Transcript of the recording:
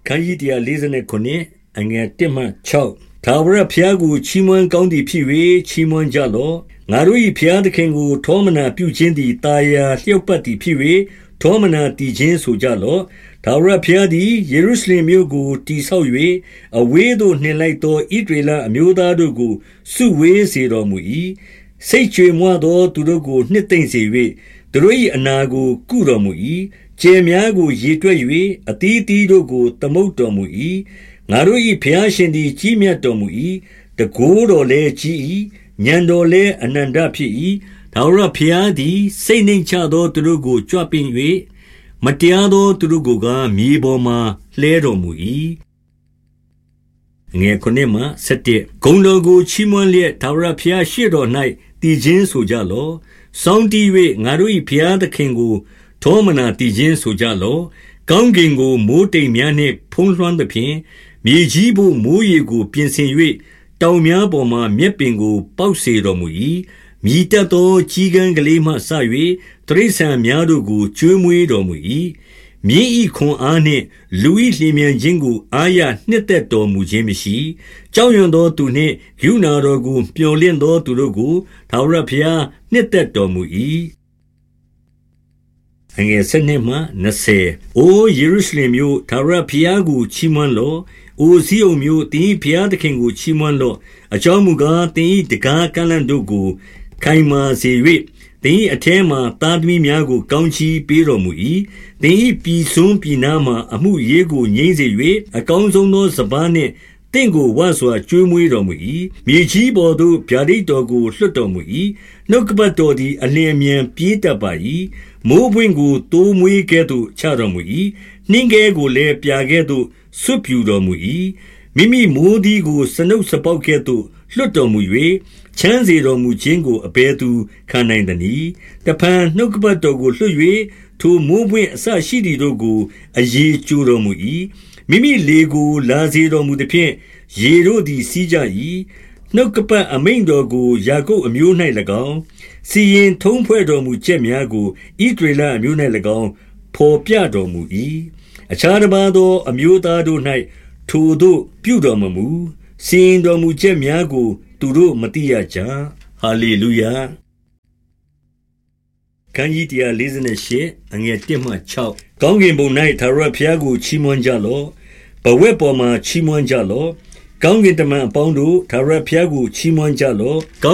န်းကြီး149အငယ်1မှ6ထာဝရဘုရားကိုချီးမွမ်းကောင်းသည်ဖြစ်၍ချီးမွမ်းကြလော့ငါတို့၏ဘုရားသခင်ကိုထောမနာပြုခြင်းသည်တာယာလျောက်ပတ်သည်ဖြစ်၍ထောမနာတည်ခြင်းဆိုကြလော့ထာဝရဘုရားသည်ယေရုရှလင်မြို့ကိုတည်ဆောက်၍အဝေးသို့နှင်လိုက်သောဣသရေလအမျိုးသားတို့ကိုစုဝေးစေတော်မူ၏စိတ်ကြွေမွသောသူတို့ကိုနှစ်သိမ့်စေ၍သူတို့၏အနာကိုကုတော်မူ၏ကျဲများကိုရေတွက်၍အသီးသီးတို့ကိုသမုတ်တော်မူ၏ငါတို့၏ဘုရားရှင်သည်ကြီးမြတ်တော်မူ၏တကိုးတော်လည်းကြီး၏ဉာဏ်တော်လည်းအနန္တဖြစ်၏ထာဝရဘုရားသည်စိတ်နှိမ်ချသောသူတို့ကိုကြွပင်၍မတရားသောသူတို့ကိုကမြေပေါ်မှလှဲတော်မူ၏ငယ်9မှ17ဂုဏ်တော်ကိုချီးမွမ်းလျက်ထာဝရဘုရားရှေ့တော်၌တည်ခြင်းဆိုကြလော့စောင်းတီး၍ငါတို့၏ဘုရားသခင်ကိုထောမနာတည်ခြင်းဆိုကြလော့ကောင်းကင်ကိုမိုးတိမ်များနှင့်ဖုံးလွှမ်းသဖြင့်မြေကြီးဘို့မိုးရေကိုပြင်ဆင်၍တောင်များပေါ်မှမြက်ပင်ကိုပေါက်စေတော်မူ၏မြည်တတ်သောကြီးကန်းကလေးမှဆ၍တရိษံများတို့ကိုကျွေးမွေးတော်မူ၏မြင်းဤခွန်အားနှင့်လူဤလျင်မြန်ခြင်းကိုအာရနှစ်သက်တော်မူခြင်းမရှိကြောက်ရွံ့သောသူနှင့်ဂုဏတော်ကိုပျော်လင့်သောသူတို့ကိုထာဝရဘုရားနှစ်သက်တော်မူ၏အငယ်7မှ20အိုယေရုရှလင်မြို့ထာဝရဘုရားကိုချီးမွမ်းလော့အိုဇိအုန်မြို့တင်းဘုရားသခင်ကိုချီးမွမ်းလော့အကြောင်းမူကားတင်းဤတကားကန့်လန့်တို့ကိုခိုင်မာစေ၍တင်းဤအထဲမှသားသမီးများကိုကောင်းချီးပေးတော်မူ၏တင်းဤပြည်စွန်းပြည်နာမှအမှုရေးကိုငြိမ့်စေ၍အကောင်းဆုံးသောစပားနှင့်တင့်ကိုဝါစွာကျွေးမွေးတော်မူ၏မြေကြီးပေါ်သို့ဗျာဒိတ်တော်ကိုလွှတ်တော်မူ၏နှုတ်ကပတ်တော်သည်အလျင်အမြန်ပြေးတတ်ပါ၏မိုးပွင့်ကိုတိုးမွေးကဲ့သို့ချတော်မူ၏နှင်းကဲကိုလည်းပြာကဲ့သို့ဆွတ်ပြူတော်မူ၏မိမိမိုးသီးကိုစနုပ်စပေါက်ကဲ့သို့လွှတ်တော်မူ၍ချမ်းစေတော်မူခြင်းကိုအဘယ်သူခံနိုင်သနည်းတဖန်နှုတ်ကပတ်တော်ကိုလွှတ်၍ထိုမိုးပွင့်အစရှိသည်တို့ကိုအရေကျိုးတော်မူ၏မိမိလေကိုလာစေတော်မူသဖြင့်ရေတို့သည်စီးကြ၏နှုတ်ကပတ်အမိန့်တော်ကိုယာကုပ်အမျိုး၌၎င်းစီရင်ထုံးဖွဲ့တော်မူချက်များကိုဣသရေလအမျိုး၌၎င်းဖော်ပြတော်မူ၏အခြားတစ်ပါးသောအမျိုးသားတို့၌ထိုသို့ပြုတော်မမူစီရင်တော်မူချက်များကိုသူတို့မသိရကြဟာလေလုယာခန်းကြီး148အငယ်1မှ6ကောင်းကင်ဘုံ၌ထာဝရဘုရားကိုချီးမွမ်းကြလော့ဘဝက်ပေါ်မှာချီးမွမ်းကြလော့ကောင်းကင်တမန်အပေါင်းတို့ထာဝရဘုရားကိုချီးမွမ်းကြလော့